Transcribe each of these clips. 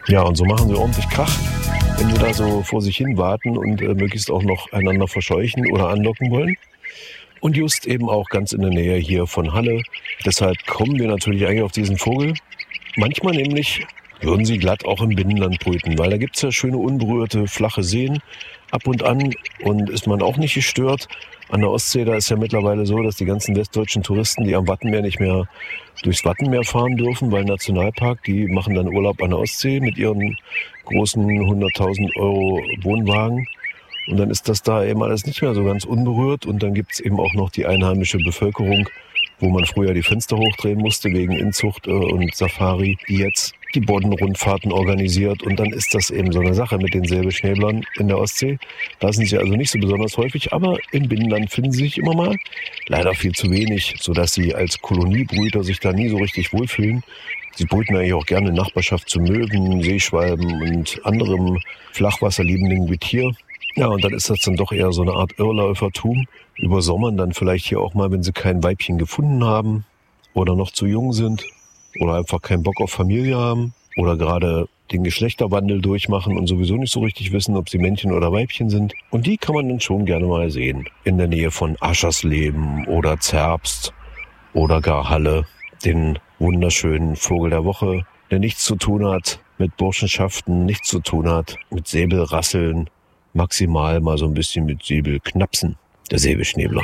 Ja, und so machen sie ordentlich Krach, wenn sie da so vor sich hin warten und möglichst auch noch einander verscheuchen oder anlocken wollen. Und just eben auch ganz in der Nähe hier von Halle. Deshalb kommen wir natürlich eigentlich auf diesen Vogel. Manchmal nämlich würden sie glatt auch im Binnenland brüten, weil da gibt's ja schöne unberührte, flache Seen ab und an und ist man auch nicht gestört. An der Ostsee, da ist ja mittlerweile so, dass die ganzen westdeutschen Touristen, die am Wattenmeer nicht mehr durchs Wattenmeer fahren dürfen, weil Nationalpark, die machen dann Urlaub an der Ostsee mit ihren großen 100.000 Euro Wohnwagen. Und dann ist das da eben alles nicht mehr so ganz unberührt. Und dann gibt's eben auch noch die einheimische Bevölkerung, wo man früher die Fenster hochdrehen musste wegen Inzucht und Safari, die jetzt die Boddenrundfahrten organisiert. Und dann ist das eben so eine Sache mit den Säbelschnäblern in der Ostsee. Da sind sie also nicht so besonders häufig, aber im Binnenland finden sie sich immer mal. Leider viel zu wenig, sodass sie als Koloniebrüter sich da nie so richtig wohlfühlen. Sie brüten eigentlich auch gerne in Nachbarschaft zu Möwen, Seeschwalben und anderem flachwasserliebenden Getier. Ja, und dann ist das dann doch eher so eine Art Irrläufertum. Übersommern dann vielleicht hier auch mal, wenn sie kein Weibchen gefunden haben oder noch zu jung sind oder einfach keinen Bock auf Familie haben oder gerade den Geschlechterwandel durchmachen und sowieso nicht so richtig wissen, ob sie Männchen oder Weibchen sind. Und die kann man dann schon gerne mal sehen. In der Nähe von Aschersleben oder Zerbst oder gar Halle. Den wunderschönen Vogel der Woche, der nichts zu tun hat mit Burschenschaften, nichts zu tun hat mit Säbelrasseln, maximal mal so ein bisschen mit Säbelknapsen, der Säbelschnäbler.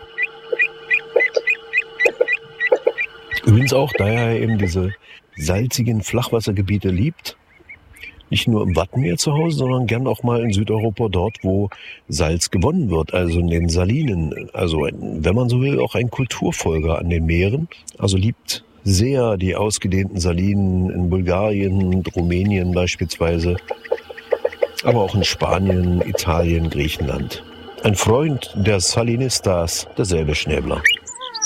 Übrigens auch, da er eben diese salzigen Flachwassergebiete liebt, nicht nur im Wattenmeer zu Hause, sondern gern auch mal in Südeuropa dort, wo Salz gewonnen wird, also in den Salinen. Also, wenn man so will, auch ein Kulturfolger an den Meeren. Also liebt sehr die ausgedehnten Salinen in Bulgarien und Rumänien beispielsweise, aber auch in Spanien, Italien, Griechenland. Ein Freund der Salinistas, der Säbelschnäbler.